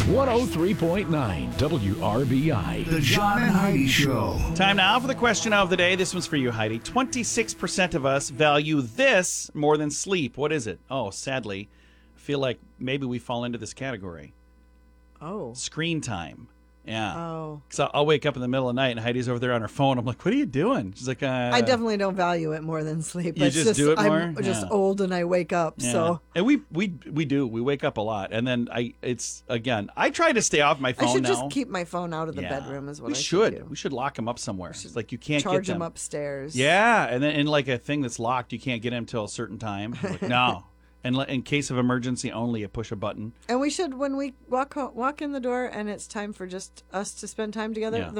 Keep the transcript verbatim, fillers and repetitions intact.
one oh three point nine W R B I. The John and Heidi Show. Time now for the question of the day. This one's for you, Heidi. twenty-six percent of us value this more than sleep. What is it? Oh, sadly, I feel like maybe we fall into this category. Oh. Screen time. Yeah. Oh. Because I'll wake up in the middle of the night and Heidi's over there on her phone. I'm like, what are you doing? She's like, uh, I definitely don't value it more than sleep. You It's just do it more? I'm just Yeah. old and I wake up. yeah. So And we, we we do. We wake up a lot. And then I, it's, again, I try to stay off my phone I should now. just keep my phone out of the Yeah. bedroom is what we I should. should do. We should lock them up somewhere. It's like you can't Charge get them. them upstairs. Yeah, and then in like a thing that's locked, you can't get them till a certain time. Like, no, and in case of emergency only, you push a button. And we should, when we walk ho- walk in the door and it's time for just us to spend time together, Yeah. the